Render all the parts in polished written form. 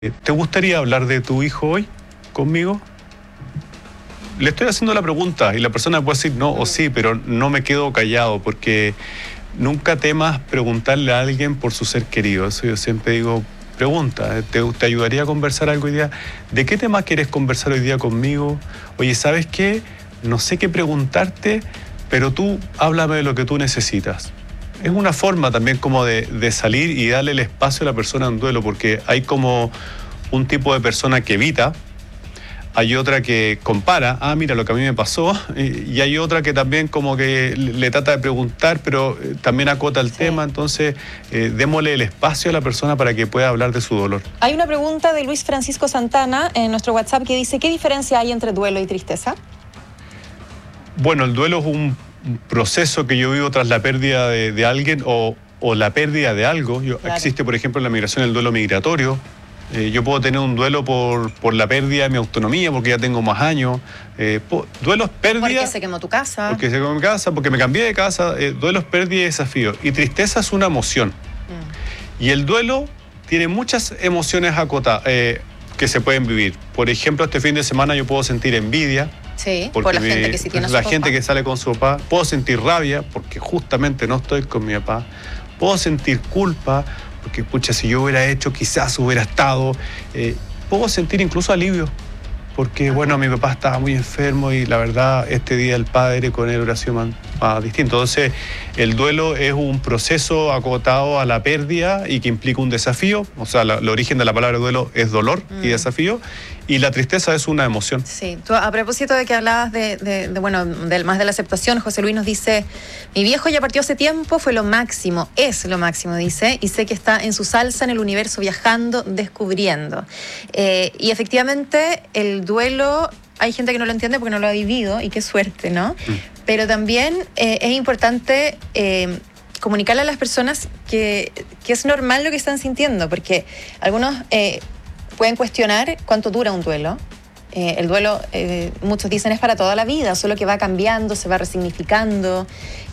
¿Te gustaría hablar de tu hijo hoy conmigo? Le estoy haciendo la pregunta y la persona puede decir no o sí, pero no me quedo callado porque nunca temas preguntarle a alguien por su ser querido. Eso yo siempre digo, pregunta. ¿Te ayudaría a conversar algo hoy día? ¿De qué tema quieres conversar hoy día conmigo? Oye, ¿sabes qué? No sé qué preguntarte, pero tú háblame de lo que tú necesitas. Es una forma también como de salir y darle el espacio a la persona en duelo, porque hay como un tipo de persona que evita, hay otra que compara, mira lo que a mí me pasó, y hay otra que también como que le trata de preguntar, pero también acota el tema. Entonces démosle el espacio a la persona para que pueda hablar de su dolor. Hay una pregunta de Luis Francisco Santana en nuestro WhatsApp que dice, ¿qué diferencia hay entre duelo y tristeza? Bueno, el duelo es un proceso que yo vivo tras la pérdida de alguien o la pérdida de algo. Claro. Existe, por ejemplo, en la migración el duelo migratorio. Yo puedo tener un duelo por la pérdida de mi autonomía, porque ya tengo más años. Duelos, pérdida. Porque se quemó tu casa. Porque se quemó mi casa, porque me cambié de casa. Duelos, pérdida y desafío. Y tristeza es una emoción. Y el duelo tiene muchas emociones acotadas que se pueden vivir. Por ejemplo, este fin de semana yo puedo sentir envidia. Sí, por la gente que sí tiene a su papá. La gente que sale con su papá. Puedo sentir rabia porque justamente no estoy con mi papá. Puedo sentir culpa porque, pucha, si yo hubiera hecho, quizás hubiera estado. Puedo sentir incluso alivio porque, bueno, mi papá estaba muy enfermo y la verdad, este día el padre con él hubiera sido más distinto. Entonces, el duelo es un proceso acotado a la pérdida y que implica un desafío. O sea, el origen de la palabra duelo es dolor y desafío. Y la tristeza es una emoción. Sí. Tú, a propósito de que hablabas más de la aceptación, José Luis nos dice, mi viejo ya partió hace tiempo, fue lo máximo, es lo máximo, dice, y sé que está en su salsa en el universo, viajando, descubriendo. Y efectivamente, el duelo, hay gente que no lo entiende porque no lo ha vivido, y qué suerte, ¿no? Pero también es importante comunicarle a las personas que es normal lo que están sintiendo, porque algunos pueden cuestionar cuánto dura un duelo. El duelo, muchos dicen, es para toda la vida, solo que va cambiando, se va resignificando.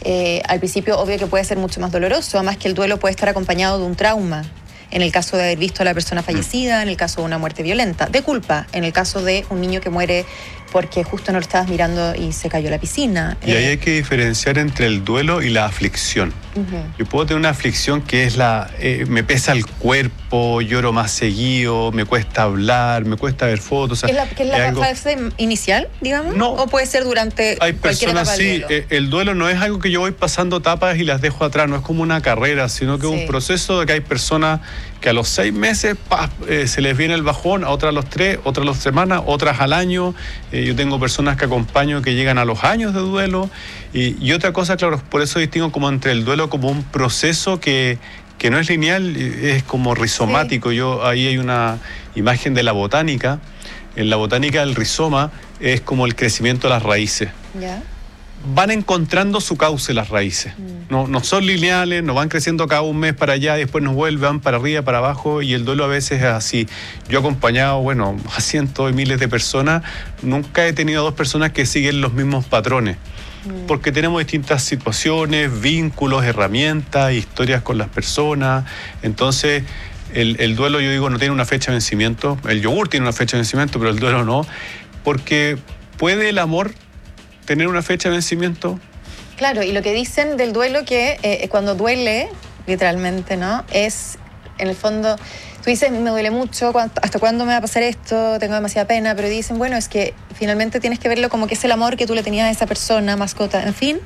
Al principio, obvio que puede ser mucho más doloroso, además que el duelo puede estar acompañado de un trauma, en el caso de haber visto a la persona fallecida, en el caso de una muerte violenta, de culpa, en el caso de un niño que muere porque justo no lo estabas mirando y se cayó a la piscina. Y ahí hay que diferenciar entre el duelo y la aflicción. Yo puedo tener una aflicción que es me pesa el cuerpo, lloro más seguido, me cuesta hablar, me cuesta ver fotos. ¿Qué es la fase inicial, digamos? No. ¿O puede ser durante cualquier etapa del duelo? El duelo no es algo que yo voy pasando etapas y las dejo atrás, no es como una carrera, sino que es un proceso de que hay personas que a los 6 meses se les viene el bajón, a otras a los 3, otras a las semanas, otras al año. Yo tengo personas que acompaño que llegan a los años de duelo. Y otra cosa, claro, por eso distingo como entre el duelo como un proceso que no es lineal, es como rizomático. Ahí hay una imagen de la botánica. En la botánica el rizoma es como el crecimiento de las raíces. ¿Ya? Van encontrando su cauce las raíces. No son lineales, no van creciendo cada un mes para allá, después nos vuelven para arriba, para abajo, y el duelo a veces es así. Yo he acompañado, a cientos y miles de personas, nunca he tenido 2 personas que siguen los mismos patrones, porque tenemos distintas situaciones, vínculos, herramientas, historias con las personas. Entonces, el duelo, yo digo, no tiene una fecha de vencimiento. El yogur tiene una fecha de vencimiento, pero el duelo no, porque puede el amor tener una fecha de vencimiento. Claro, y lo que dicen del duelo que cuando duele, literalmente, ¿no? Es, en el fondo, tú dices, me duele mucho, ¿hasta cuándo me va a pasar esto? Tengo demasiada pena, pero dicen, bueno, es que finalmente tienes que verlo como que es el amor que tú le tenías a esa persona, mascota, en fin,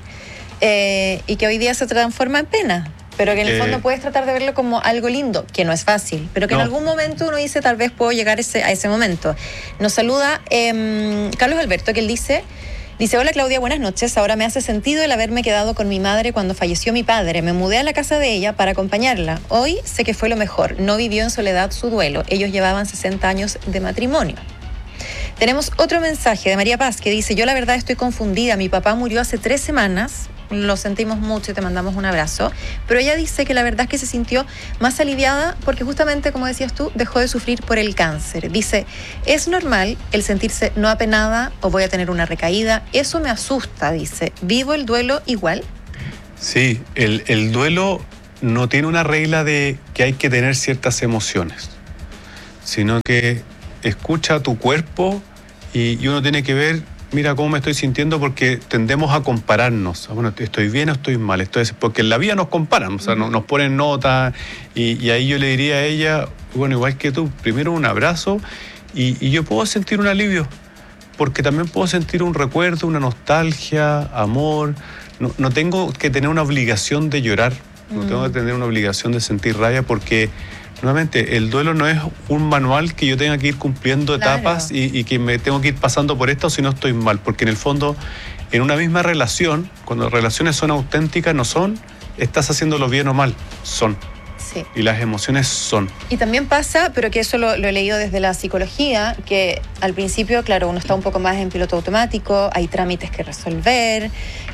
y que hoy día se transforma en pena. Pero que en el fondo puedes tratar de verlo como algo lindo, que no es fácil, pero que en algún momento uno dice, tal vez puedo llegar a ese momento. Nos saluda Carlos Alberto, que él dice, hola Claudia, buenas noches. Ahora me hace sentido el haberme quedado con mi madre cuando falleció mi padre. Me mudé a la casa de ella para acompañarla. Hoy sé que fue lo mejor. No vivió en soledad su duelo. Ellos llevaban 60 años de matrimonio. Tenemos otro mensaje de María Paz que dice, yo la verdad estoy confundida. Mi papá murió hace 3 semanas. Lo sentimos mucho y te mandamos un abrazo. Pero ella dice que la verdad es que se sintió más aliviada porque justamente, como decías tú, dejó de sufrir por el cáncer. Dice, es normal el sentirse no apenada o voy a tener una recaída. Eso me asusta, dice. ¿Vivo el duelo igual? Sí, el duelo no tiene una regla de que hay que tener ciertas emociones. sino que escucha tu cuerpo y uno tiene que ver, mira cómo me estoy sintiendo, porque tendemos a compararnos. Bueno, ¿estoy bien o estoy mal? Porque en la vida nos comparan, o sea, nos ponen notas y ahí yo le diría a ella, bueno, igual que tú, primero un abrazo y yo puedo sentir un alivio, porque también puedo sentir un recuerdo, una nostalgia, amor. No tengo que tener una obligación de llorar, no tengo que tener una obligación de sentir rabia, porque nuevamente el duelo no es un manual que yo tenga que ir cumpliendo etapas y que me tengo que ir pasando por esto si no estoy mal, porque en el fondo en una misma relación, cuando las relaciones son auténticas, no son estás haciéndolo bien o mal, son. Sí. Y las emociones son. Y también pasa, pero que eso lo he leído desde la psicología, que al principio, claro, uno está un poco más en piloto automático, hay trámites que resolver,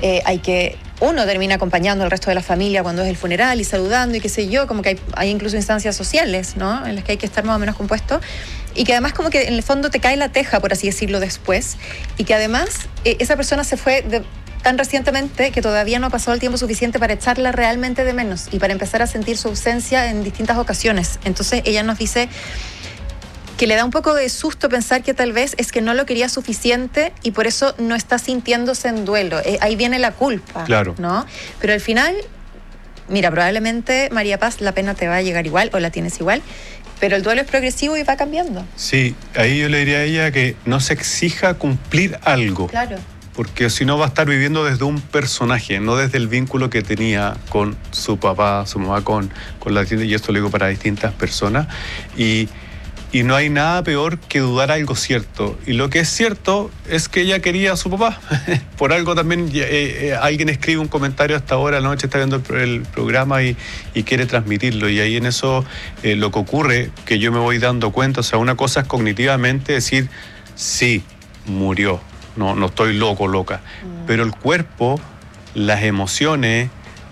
uno termina acompañando al resto de la familia cuando es el funeral y saludando y qué sé yo, como que hay incluso instancias sociales, ¿no?, en las que hay que estar más o menos compuesto, y que además como que en el fondo te cae la teja, por así decirlo, después, y que además esa persona se fue tan recientemente que todavía no ha pasado el tiempo suficiente para echarla realmente de menos y para empezar a sentir su ausencia en distintas ocasiones. Entonces ella nos dice que le da un poco de susto pensar que tal vez es que no lo quería suficiente y por eso no está sintiéndose en duelo. Ahí viene la culpa, claro, ¿no? Pero al final, mira, probablemente, María Paz, la pena te va a llegar igual o la tienes igual, pero el duelo es progresivo y va cambiando. Sí, ahí yo le diría a ella que no se exija cumplir algo. Claro. Porque si no va a estar viviendo desde un personaje, no desde el vínculo que tenía con su papá, su mamá, con la tienda, y esto lo digo para distintas personas, y no hay nada peor que dudar algo cierto. Y lo que es cierto es que ella quería a su papá. Por algo también alguien escribe un comentario hasta ahora, a la noche está viendo el programa y quiere transmitirlo. Y ahí en eso lo que ocurre, que yo me voy dando cuenta, o sea, una cosa es cognitivamente decir, sí, murió. No estoy loca. Pero el cuerpo, las emociones,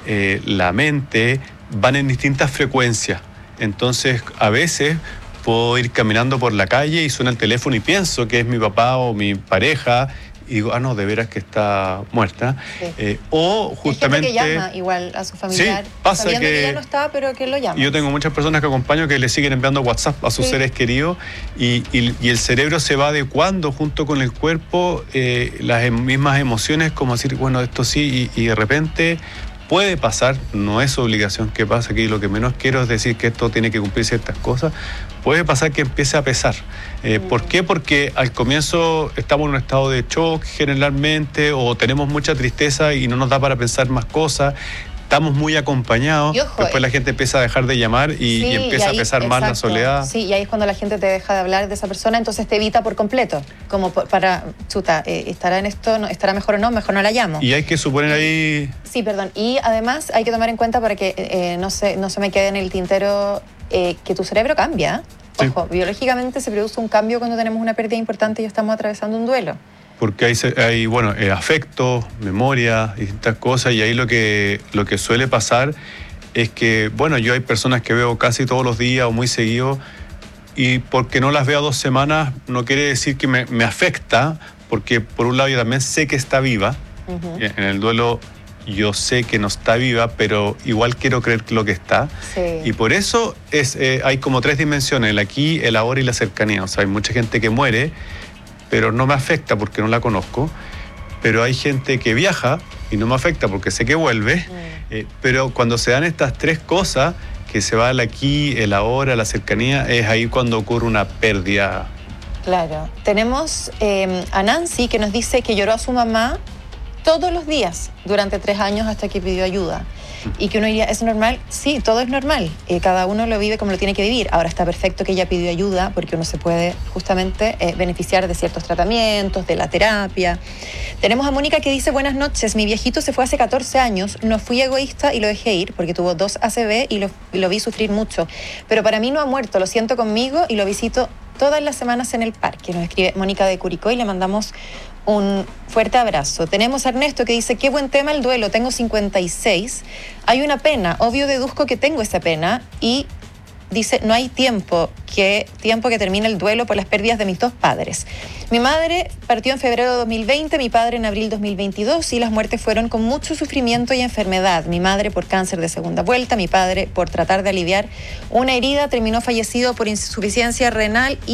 la mente van en distintas frecuencias. Entonces, a veces puedo ir caminando por la calle y suena el teléfono y pienso que es mi papá o mi pareja y digo, no, de veras que está muerta. Sí. O justamente... Hay gente que llama igual a su familiar, sí, pasa sabiendo que ya no está, pero que lo llama. Yo tengo muchas personas que acompaño que le siguen enviando WhatsApp a sus seres queridos y el cerebro se va adecuando junto con el cuerpo las mismas emociones, como decir, bueno, esto sí, y de repente puede pasar, no es obligación que pase aquí, lo que menos quiero es decir que esto tiene que cumplir ciertas cosas, puede pasar que empiece a pesar. ¿Por qué? Porque al comienzo estamos en un estado de shock generalmente, o tenemos mucha tristeza y no nos da para pensar más cosas, estamos muy acompañados, ojo, después la gente empieza a dejar de llamar y empieza a pesar más la soledad. Sí, y ahí es cuando la gente te deja de hablar de esa persona, entonces te evita por completo, como para, ¿estará en esto? No, ¿estará mejor o no? Mejor no la llamo. Y hay que suponer ahí... Sí, perdón, y además hay que tomar en cuenta para que no se me quede en el tintero que tu cerebro cambia. Ojo, sí, biológicamente se produce un cambio cuando tenemos una pérdida importante y estamos atravesando un duelo. Porque hay afecto, memoria, distintas cosas, y ahí lo que suele pasar es que, bueno, yo hay personas que veo casi todos los días o muy seguido, y porque no las veo 2 semanas no quiere decir que me afecta, porque por un lado yo también sé que está viva, en el duelo yo sé que no está viva, pero igual quiero creer lo que está. Sí. Y por eso hay como 3 dimensiones, el aquí, el ahora y la cercanía. O sea, hay mucha gente que muere, pero no me afecta porque no la conozco. Pero hay gente que viaja y no me afecta porque sé que vuelve. Pero cuando se dan estas 3 cosas, que se va el aquí, el ahora, la cercanía, es ahí cuando ocurre una pérdida. Claro. Tenemos a Nancy, que nos dice que lloró a su mamá todos los días durante 3 años hasta que pidió ayuda. Y que uno diría, ¿es normal? Sí, todo es normal. Cada uno lo vive como lo tiene que vivir. Ahora está perfecto que ella pidió ayuda porque uno se puede justamente beneficiar de ciertos tratamientos, de la terapia. Tenemos a Mónica que dice, buenas noches, mi viejito se fue hace 14 años, no fui egoísta y lo dejé ir porque tuvo 2 ACV y lo vi sufrir mucho. Pero para mí no ha muerto, lo siento conmigo y lo visito todas las semanas en el parque. Nos escribe Mónica de Curicó y le mandamos un fuerte abrazo. Tenemos a Ernesto que dice, qué buen tema el duelo, tengo 56, hay una pena, obvio deduzco que tengo esa pena y dice, no hay tiempo que termine el duelo por las pérdidas de mis dos padres. Mi madre partió en febrero de 2020, mi padre en abril de 2022 y las muertes fueron con mucho sufrimiento y enfermedad. Mi madre por cáncer de segunda vuelta, mi padre por tratar de aliviar una herida terminó fallecido por insuficiencia renal y